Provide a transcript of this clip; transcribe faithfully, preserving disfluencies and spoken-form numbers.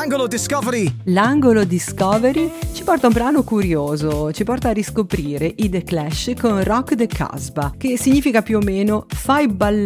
L'angolo Discovery. L'angolo Discovery ci porta a un brano curioso, ci porta a riscoprire i The Clash con Rock the Casbah, che significa più o meno fai ballare